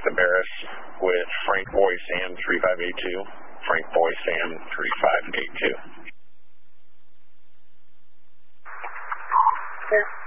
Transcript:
the Barris with Frank Boy Sam 3582. Frank Boy Sam 3582. Yes.